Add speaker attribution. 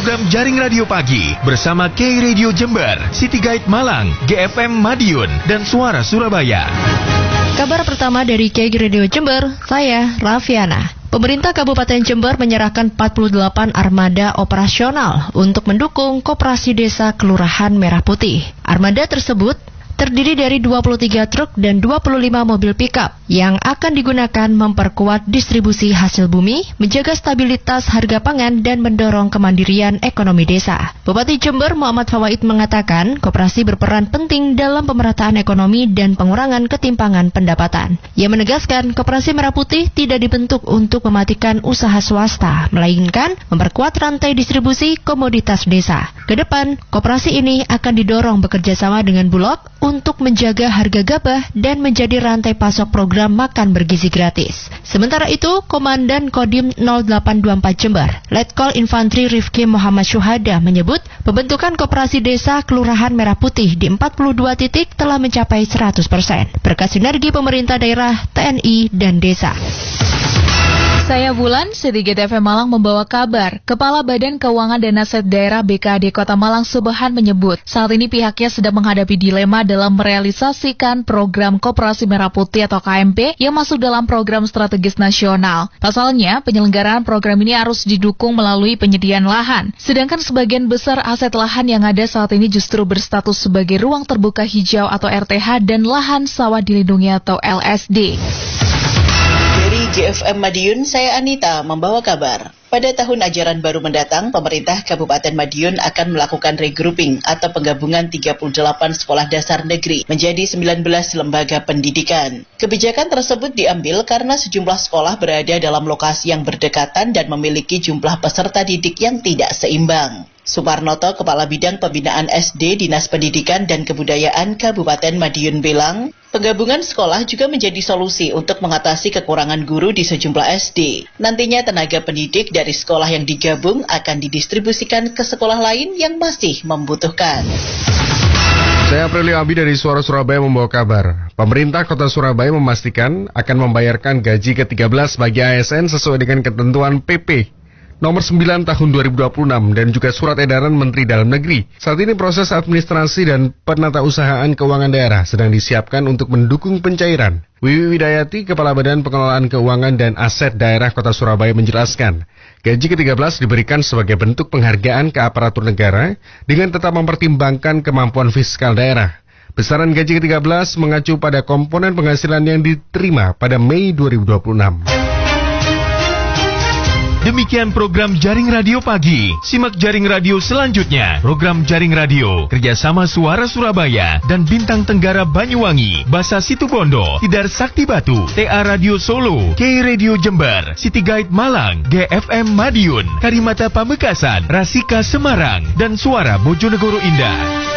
Speaker 1: program Jaring Radio Pagi bersama K Radio Jember, City Guide Malang, GFM Madiun, dan Suara Surabaya.
Speaker 2: Kabar pertama dari K Radio Jember, saya Rafiana. Pemerintah Kabupaten Jember menyerahkan 48 armada operasional untuk mendukung Koperasi Desa Kelurahan Merah Putih. Armada tersebut terdiri dari 23 truk dan 25 mobil pickup yang akan digunakan memperkuat distribusi hasil bumi, menjaga stabilitas harga pangan, dan mendorong kemandirian ekonomi desa. Bupati Jember Muhammad Fawaid mengatakan koperasi berperan penting dalam pemerataan ekonomi dan pengurangan ketimpangan pendapatan. Ia menegaskan Koperasi Merah Putih tidak dibentuk untuk mematikan usaha swasta, melainkan memperkuat rantai distribusi komoditas desa. Kedepan, koperasi ini akan didorong bekerjasama dengan Bulog untuk menjaga harga gabah dan menjadi rantai pasok program makan bergizi gratis. Sementara itu, Komandan Kodim 0824 Jember, Letkol Infantri Rifki Muhammad Syuhada menyebut pembentukan Koperasi Desa Kelurahan Merah Putih di 42 titik telah mencapai 100% berkat sinergi pemerintah daerah, TNI, dan desa.
Speaker 3: Saya Bulan, City Guide FM Malang membawa kabar. Kepala Badan Keuangan dan Aset Daerah BKD Kota Malang Subhan menyebut, saat ini pihaknya sedang menghadapi dilema dalam merealisasikan program Koperasi Merah Putih atau KMP yang masuk dalam program strategis nasional. Pasalnya, penyelenggaraan program ini harus didukung melalui penyediaan lahan. Sedangkan sebagian besar aset lahan yang ada saat ini justru berstatus sebagai ruang terbuka hijau atau RTH dan lahan sawah dilindungi atau LSD.
Speaker 4: Dari GFM Madiun, saya Anita membawa kabar. Pada tahun ajaran baru mendatang, pemerintah Kabupaten Madiun akan melakukan regrouping atau penggabungan 38 sekolah dasar negeri menjadi 19 lembaga pendidikan. Kebijakan tersebut diambil karena sejumlah sekolah berada dalam lokasi yang berdekatan dan memiliki jumlah peserta didik yang tidak seimbang. Sumarnoto, Kepala Bidang Pembinaan SD Dinas Pendidikan dan Kebudayaan Kabupaten Madiun bilang, penggabungan sekolah juga menjadi solusi untuk mengatasi kekurangan guru di sejumlah SD. Nantinya tenaga pendidik dari sekolah yang digabung akan didistribusikan ke sekolah lain yang masih membutuhkan.
Speaker 5: Saya Aprilio Abi dari Suara Surabaya membawa kabar. Pemerintah Kota Surabaya memastikan akan membayarkan gaji ke-13 bagi ASN sesuai dengan ketentuan PP Nomor 9 tahun 2026 dan juga surat edaran Menteri Dalam Negeri. Saat ini proses administrasi dan penatausahaan keuangan daerah sedang disiapkan untuk mendukung pencairan. Wiwi Widayati, Kepala Badan Pengelolaan Keuangan dan Aset Daerah Kota Surabaya menjelaskan, gaji ke-13 diberikan sebagai bentuk penghargaan ke aparatur negara dengan tetap mempertimbangkan kemampuan fiskal daerah. Besaran gaji ke-13 mengacu pada komponen penghasilan yang diterima pada Mei 2026.
Speaker 1: Demikian program Jaring Radio Pagi. Simak Jaring Radio selanjutnya. Program Jaring Radio kerjasama Suara Surabaya dan Bintang Tenggara Banyuwangi, Basa Situbondo, Tidar Sakti Batu, TA Radio Solo, K Radio Jember, City Guide Malang, GFM Madiun, Karimata Pamekasan, Rasika Semarang, dan Suara Bojonegoro Indah.